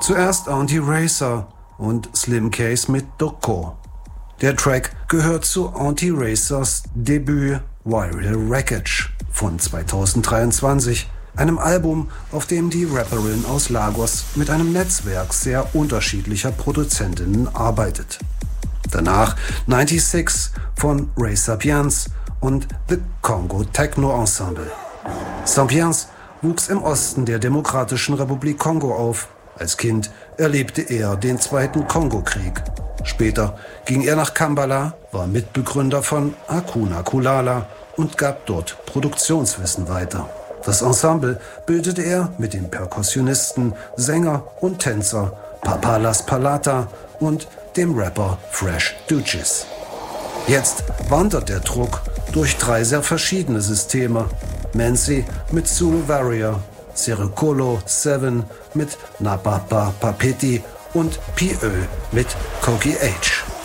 Zuerst Auntie Racer und Slim Case mit Doko. Der Track gehört zu Auntie Racers Debüt Viral Wreckage von 2023, einem Album, auf dem die Rapperin aus Lagos mit einem Netzwerk sehr unterschiedlicher Produzentinnen arbeitet. Danach 96 von Ray Sapiens und The Congo Techno Ensemble. Sapiens wuchs im Osten der Demokratischen Republik Kongo auf. Als Kind erlebte er den Zweiten Kongokrieg. Später ging er nach Kampala, war Mitbegründer von Hakuna Kulala und gab dort Produktionswissen weiter. Das Ensemble bildete er mit dem Perkussionisten, Sänger und Tänzer Papa Las Palata und dem Rapper Fresh Duchess. Jetzt wandert der Druck durch 3 sehr verschiedene Systeme. Mansi mit Zulu Warrior, Serikolo 7 mit Napapa Papeti und P.Ö. mit Koki H.